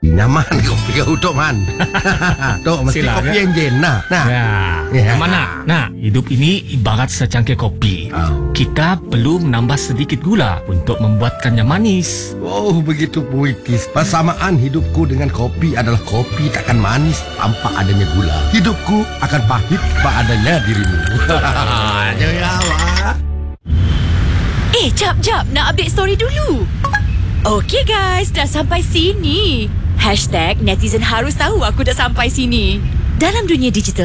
Nyaman kopi kau Tok Man. Tok mesti Silakan. kopi yang jen. Nah. Ya. Mana? Nah, hidup ini ibarat secangkir kopi. Kita perlu menambah sedikit gula untuk membuatkannya manis. Oh, begitu puitis. Persamaan hidupku dengan kopi adalah kopi takkan manis tanpa adanya gula. Hidupku akan pahit tanpa adanya dirimu. Jap. Nak update story dulu. Okey guys, dah sampai sini. #netizen harus tahu aku dah sampai sini. Dalam dunia digital